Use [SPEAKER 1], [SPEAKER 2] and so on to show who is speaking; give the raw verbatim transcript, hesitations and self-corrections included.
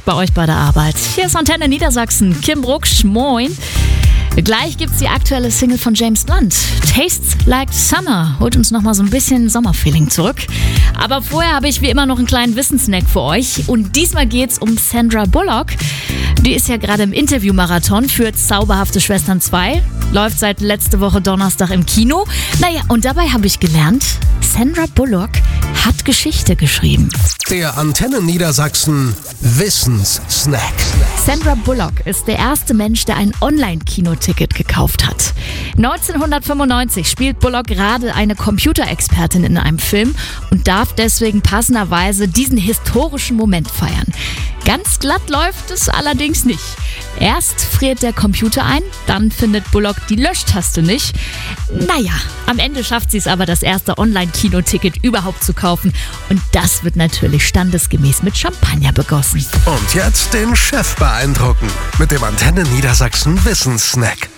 [SPEAKER 1] bei euch bei der Arbeit. Hier ist Antenne Niedersachsen. Kim Brucksch, moin. Gleich gibt's die aktuelle Single von James Blunt. Tastes Like Summer holt uns nochmal so ein bisschen Sommerfeeling zurück. Aber vorher habe ich wie immer noch einen kleinen Wissenssnack für euch. Und diesmal geht's um Sandra Bullock. Die ist ja gerade im Interviewmarathon für Zauberhafte Schwestern zwei. Läuft seit letzte Woche Donnerstag im Kino. Naja, und dabei habe ich gelernt, Sandra Bullock hat Geschichte geschrieben.
[SPEAKER 2] Der Antenne Niedersachsen Wissenssnack.
[SPEAKER 1] Sandra Bullock ist der erste Mensch, der ein Online-Kinoticket gekauft hat. neunzehnhundertfünfundneunzig spielt Bullock gerade eine Computerexpertin in einem Film und darf deswegen passenderweise diesen historischen Moment feiern. Ganz glatt läuft es allerdings nicht. Erst friert der Computer ein, dann findet Bullock die Löschtaste nicht. Naja, am Ende schafft sie es aber, das erste Online-Kinoticket überhaupt zu kaufen. Und das wird natürlich standesgemäß mit Champagner begossen.
[SPEAKER 2] Und jetzt den Chef beeindrucken mit dem Antenne Niedersachsen Wissenssnack.